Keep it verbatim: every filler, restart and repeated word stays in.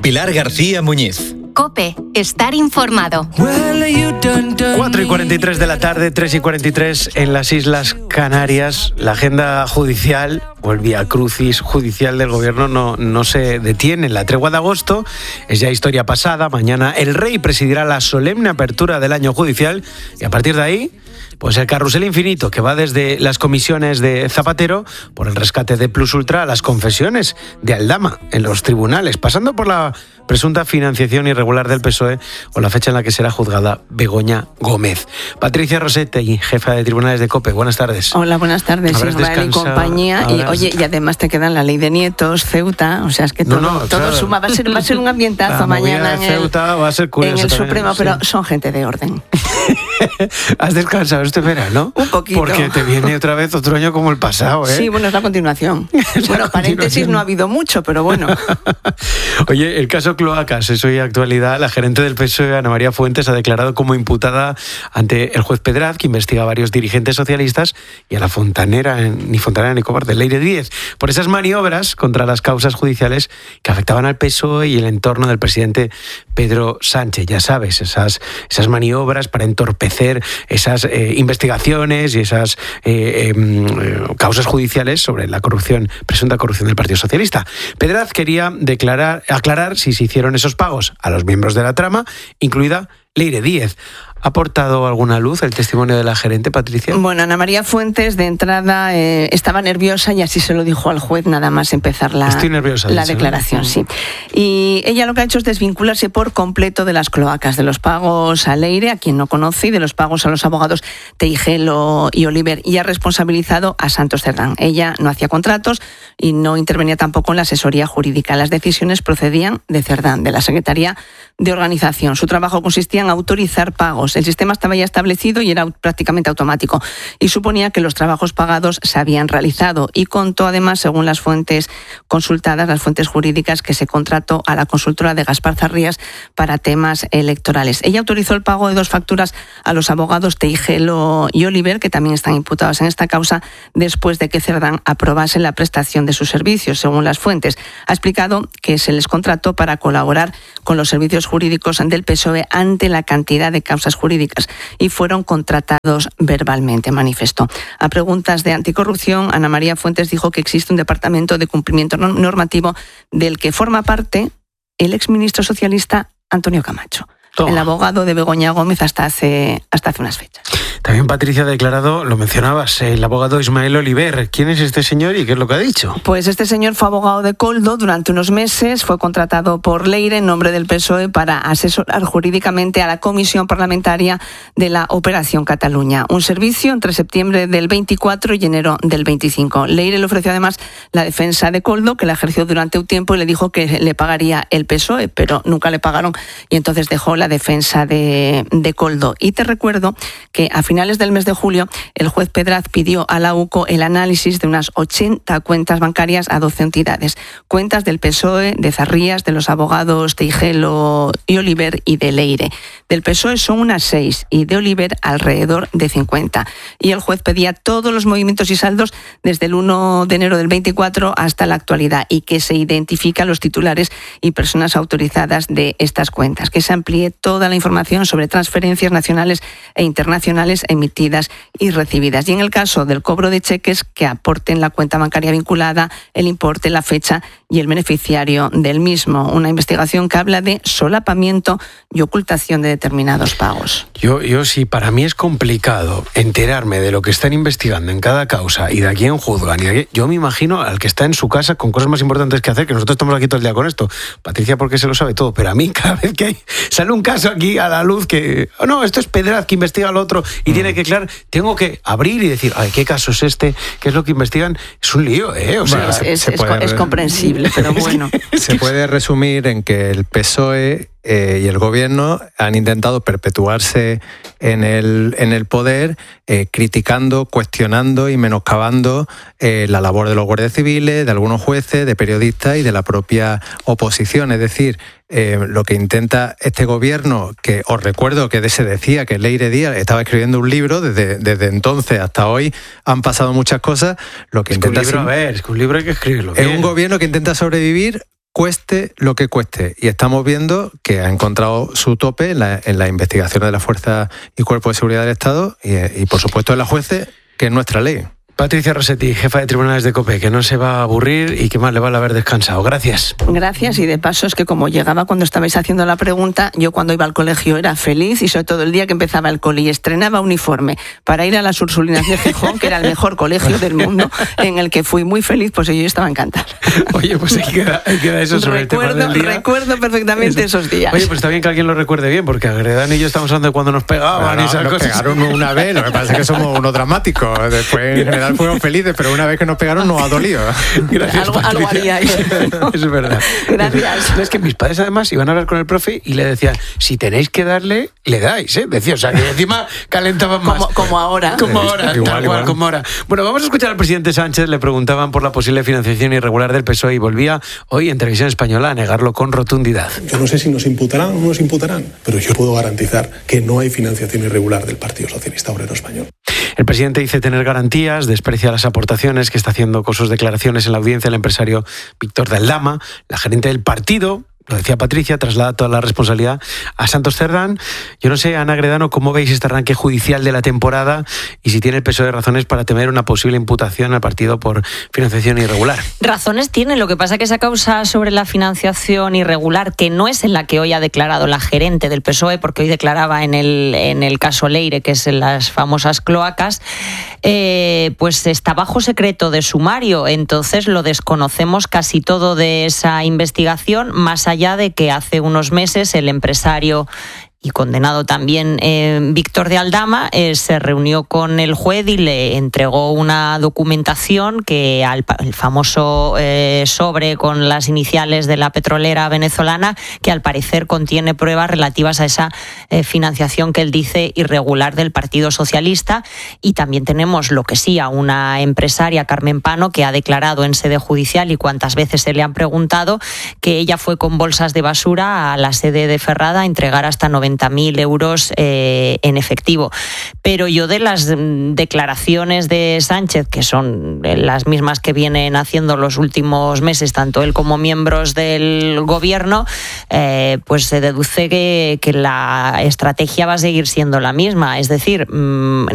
Pilar García Muñiz. COPE. Estar informado. cuatro y cuarenta y tres de la tarde, tres y cuarenta y tres en las Islas Canarias. La agenda judicial, o el vía crucis judicial del gobierno, no, no se detiene. La tregua de agosto es ya historia pasada. Mañana el rey presidirá la solemne apertura del año judicial y a partir de ahí, pues el carrusel infinito que va desde las comisiones de Zapatero por el rescate de Plus Ultra a las confesiones de Aldama en los tribunales, pasando por la presunta financiación irregular del P S O E o la fecha en la que será juzgada Begoña Gómez. Patricia Rossetti, jefa de tribunales de COPE, buenas tardes. Hola, buenas tardes, Israel y compañía. Habrás... Y oye, y además te quedan la ley de nietos, Ceuta, o sea, es que todo, no, no, todo claro. suma. Va a ser, va a ser un ambientazo la mañana en el, Ceuta va a ser curioso en el también, Supremo, sí. pero son gente de orden. ¿Has descansado este verano? Un poquito. Porque te viene otra vez otro año como el pasado, ¿eh? Sí, bueno, es la continuación. Es bueno, la paréntesis continuación. no ha habido mucho, pero bueno. Oye, el caso Cloacas es hoy actualidad. La gerente del P S O E, Ana María Fuentes, ha declarado como imputada ante el juez Pedraz, que investiga a varios dirigentes socialistas, y a la fontanera, ni fontanera ni cobarde, Leire Díez, por esas maniobras contra las causas judiciales que afectaban al P S O E y el entorno del presidente Pedro Sánchez. Ya sabes, esas, esas maniobras para entorpecer esas eh, investigaciones y esas eh, eh, causas judiciales sobre la corrupción, presunta corrupción del Partido Socialista. Pedraz quería declarar, aclarar si se hicieron esos pagos a los miembros de la trama, incluida Leire Díez. ¿Ha aportado alguna luz el testimonio de la gerente, Patricia? Bueno, Ana María Fuentes, de entrada, eh, estaba nerviosa y así se lo dijo al juez nada más empezar la, Estoy nerviosa, la dice, declaración. ¿no? Sí. Y ella lo que ha hecho es desvincularse por completo de las cloacas, de los pagos a Leire, a quien no conoce, y de los pagos a los abogados Teijelo y Oliver, y ha responsabilizado a Santos Cerdán. Ella no hacía contratos y no intervenía tampoco en la asesoría jurídica. Las decisiones procedían de Cerdán, de la Secretaría de Organización. Su trabajo consistía en autorizar pagos. El sistema estaba ya establecido y era prácticamente automático y suponía que los trabajos pagados se habían realizado, y contó además, según las fuentes consultadas, las fuentes jurídicas, que se contrató a la consultora de Gaspar Zarrías para temas electorales. Ella autorizó el pago de dos facturas a los abogados Teijelo y Oliver, que también están imputados en esta causa, después de que Cerdán aprobase la prestación de sus servicios. Según las fuentes, ha explicado que se les contrató para colaborar con los servicios jurídicos del P S O E ante la cantidad de causas jurídicas y fueron contratados verbalmente, manifestó. A preguntas de anticorrupción, Ana María Fuentes dijo que existe un departamento de cumplimiento normativo del que forma parte el exministro socialista Antonio Camacho, Toma. el abogado de Begoña Gómez hasta hace, hasta hace unas fechas. También Patricia ha declarado, lo mencionabas, el abogado Ismael Oliver. ¿Quién es este señor y qué es lo que ha dicho? Pues este señor fue abogado de Koldo durante unos meses, fue contratado por Leire en nombre del P S O E para asesorar jurídicamente a la Comisión Parlamentaria de la Operación Cataluña, un servicio entre septiembre del veinticuatro y enero del veinticinco. Leire le ofreció además la defensa de Koldo, que la ejerció durante un tiempo, y le dijo que le pagaría el P S O E, pero nunca le pagaron, y entonces dejó la defensa de, de Koldo. Y te recuerdo que a finales del mes de julio, el juez Pedraz pidió a la UCO el análisis de unas ochenta cuentas bancarias a doce entidades. Cuentas del P S O E, de Zarrías, de los abogados Teijelo y Oliver y de Leire. Del P S O E son unas seis y de Oliver alrededor de cincuenta. Y el juez pedía todos los movimientos y saldos desde el uno de enero del veinticuatro hasta la actualidad, y que se identifican los titulares y personas autorizadas de estas cuentas, que se amplíe toda la información sobre transferencias nacionales e internacionales emitidas y recibidas. Y en el caso del cobro de cheques, que aporten la cuenta bancaria vinculada, el importe, la fecha y el beneficiario del mismo. Una investigación que habla de solapamiento y ocultación de determinados pagos. Yo, yo sí, para mí es complicado enterarme de lo que están investigando en cada causa y de a quién juzgan. Y de aquí, yo me imagino al que está en su casa con cosas más importantes que hacer, que nosotros estamos aquí todo el día con esto. Patricia, porque se lo sabe todo, pero a mí cada vez que hay, sale un caso aquí a la luz que, oh, no, esto es Pedraz que investiga al otro y mm. tiene que aclarar, tengo que abrir y decir, ay, ¿qué caso es este? ¿Qué es lo que investigan? Es un lío, ¿eh? O sea, bueno, se, es, se es, puede... es comprensible, pero bueno. Se puede resumir en que el P S O E eh, y el gobierno han intentado perpetuarse en el, en el poder, eh, criticando, cuestionando y menoscabando eh, la labor de los guardias civiles, de algunos jueces, de periodistas y de la propia oposición. Es decir, eh, lo que intenta este gobierno, que os recuerdo que se decía que Leire Díaz estaba escribiendo un libro, desde, desde entonces hasta hoy han pasado muchas cosas. Lo que es intenta que un libro, a ver, es que un libro hay que escribirlo es bien. un gobierno que intenta sobrevivir cueste lo que cueste. Y estamos viendo que ha encontrado su tope en la, en la investigación de las Fuerzas y Cuerpos de Seguridad del Estado y, y por supuesto, en la juez, que es nuestra ley. Patricia Rossetti, jefa de tribunales de COPE, que no se va a aburrir y que más le vale haber descansado. Gracias. Gracias, y de paso es que como llegaba cuando estabais haciendo la pregunta, yo cuando iba al colegio era feliz y sobre todo el día que empezaba el cole y estrenaba uniforme para ir a las Ursulinas de Gijón, que era el mejor colegio del mundo, en el que fui muy feliz, pues yo estaba encantada. Oye, pues ahí queda, ahí queda eso sobre recuerdo, el tema del día. Recuerdo perfectamente eso. esos días. Oye, pues está bien que alguien lo recuerde bien, porque Agredán y yo estamos hablando de cuando nos pegaban bueno, y esas nos cosas. Pegaron una vez, lo que pasa es que somos unos dramáticos. Después en general fuimos felices, pero una vez que nos pegaron nos ha dolido. Gracias, algo, algo haría ahí. Es verdad. Gracias. Es que mis padres además iban a hablar con el profe y le decían, si tenéis que darle, le dais, ¿eh? Decía, o sea, que encima calentaban más. Como, como ahora. Como ahora, igual, tal igual. cual, como ahora. Bueno, vamos a escuchar al presidente Sánchez. Le preguntaban por la posible financiación irregular del P S O E y volvía hoy en Televisión Española a negarlo con rotundidad. Yo no sé si nos imputarán o no nos imputarán, pero yo puedo garantizar que no hay financiación irregular del Partido Socialista Obrero Español. El presidente dice tener garantías, desprecia las aportaciones que está haciendo con sus declaraciones en la audiencia el empresario Víctor de Aldama, la gerente del partido. Lo decía Patricia, traslada toda la responsabilidad a Santos Cerdán. Yo no sé, Ana Agredano, ¿cómo veis este arranque judicial de la temporada y si tiene el peso de razones para temer una posible imputación al partido por financiación irregular? Razones tiene, lo que pasa es que esa causa sobre la financiación irregular, que no es en la que hoy ha declarado la gerente del P S O E, porque hoy declaraba en el, en el caso Leire, que es en las famosas cloacas, eh, pues está bajo secreto de sumario, entonces lo desconocemos casi todo de esa investigación, más allá allá de que hace unos meses el empresario y condenado también eh, Víctor de Aldama eh, se reunió con el juez y le entregó una documentación que al el famoso eh, sobre con las iniciales de la petrolera venezolana, que al parecer contiene pruebas relativas a esa eh, financiación que él dice irregular del Partido Socialista. Y también tenemos, lo que sí, a una empresaria, Carmen Pano, que ha declarado en sede judicial y cuantas veces se le han preguntado que ella fue con bolsas de basura a la sede de Ferrada a entregar hasta noventa mil euros eh, en efectivo. Pero yo de las declaraciones de Sánchez, que son las mismas que vienen haciendo los últimos meses, tanto él como miembros del gobierno, eh, pues se deduce que, que la estrategia va a seguir siendo la misma. Es decir, mmm,